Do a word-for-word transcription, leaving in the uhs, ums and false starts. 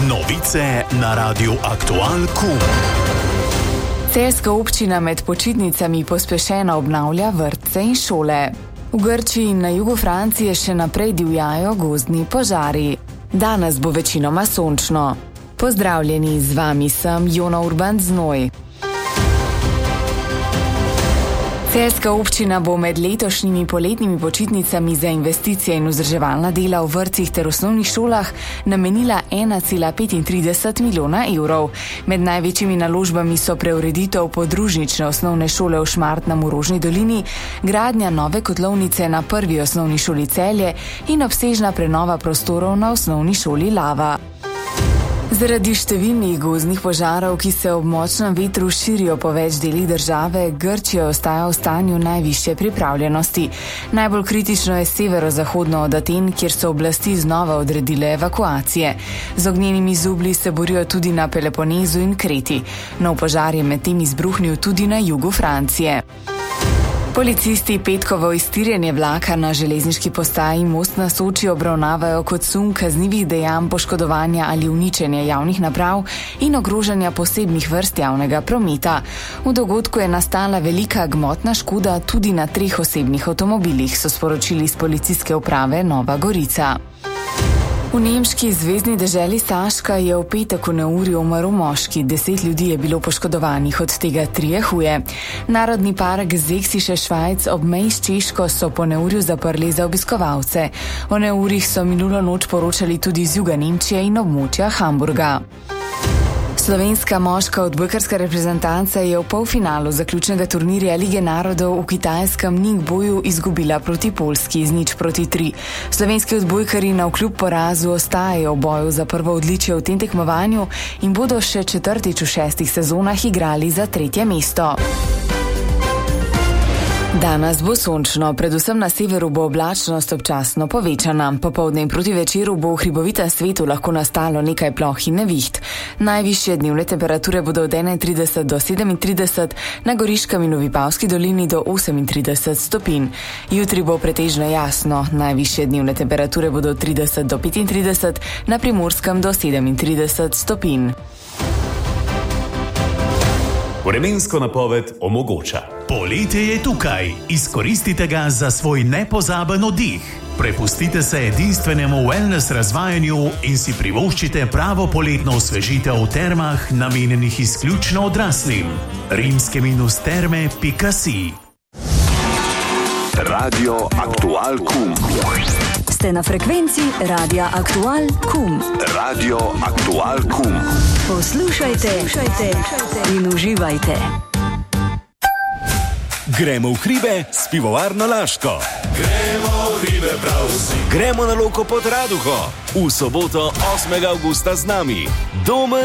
Novice na Radiu Aktual Kum. Celjska občina med počitnicami pospešeno obnavlja vrtce in šole. V Grčiji in na jugu Francije še naprej divjajo gozdni požari. Danes bo večinoma sončno. Pozdravljeni, z vami sem Jona Urban Znoj. Celjska občina bo med letošnjimi poletnimi počitnicami za investicije in vzdrževalna dela v vrtcih ter osnovnih šolah namenila ena cela petintrideset milijona evrov. Med največjimi naložbami so preureditev podružnične osnovne šole v Šmartnem v Rožni dolini, gradnja nove kotlovnice na prvi osnovni šoli Celje in obsežna prenova prostorov na osnovni šoli Lava. Zaradi številnih gozdnih požarov, ki se ob močnem vetru širijo po več delih države, Grčija ostaja v stanju najvišje pripravljenosti. Najbolj kritično je severozahodno od Aten, kjer so oblasti znova odredile evakuacije. Z ognjenimi zublji se borijo tudi na Peloponezu in Kreti. Nov požar je medtem izbruhnil tudi na jugu Francije. Policisti petkovo iztirjanje vlaka na železniški postaji Most na Soči obravnavajo kot sum kaznivih dejanj poškodovanja ali uničenja javnih naprav in ogrožanja posebnih vrst javnega prometa. V dogodku je nastala velika gmotna škoda tudi na treh osebnih avtomobilih, so sporočili iz policijske uprave Nova Gorica. V nemški zvezni deželi Saška je v petek v neurju umrl moški, deset ljudi je bilo poškodovanih, od tega trije huje. Narodni park Sächsische Schweiz ob meji s Češko so po neurju zaprli za obiskovalce. O neurjih so minulo noč poročali tudi z juga Nemčije in območja Hamburga. Slovenska moška odbojkarska reprezentanca je v polfinalu zaključnega turnirja Lige narodov v kitajskem Ningboju izgubila proti Poljski z nič proti tri. Slovenski odbojkarji navkljub porazu ostajajo v boju za prvo odličje v tem tekmovanju in bodo še četrtič v šestih sezonah igrali za tretje mesto. Danes bo sončno, predvsem na severu bo oblačnost občasno povečana. Popoldne in proti večeru bo v hribovitem svetu lahko nastalo nekaj ploh in neviht. Najvišje dnevne temperature bodo od enaintrideset do sedemintrideset, na Goriškem in v Vipavski dolini do osemintrideset stopinj. Jutri bo pretežno jasno, najvišje dnevne temperature bodo od trideset do petintrideset, na Primorskem do sedemintrideset stopinj. Vremensko napoved omogoča. Poletje je tukaj. Izkoristite ga za svoj nepozaben oddih. Prepustite se edinstvenemu wellness razvajanju in si privoščite pravo poletno osvežitev v termah, namenjenih izključno odraslim. rimske minus terme pika si. Radio Aktual Kum. Ste na frekvenci Radia Aktual Kum. Radio Aktual Kum. Poslušajte, poslušajte in uživajte. Gremo v hribe s pivovarno Laško. Gremo v hribe prav vsi. Gremo na Loko pod Raduho. V soboto osmega avgusta z nami. Domen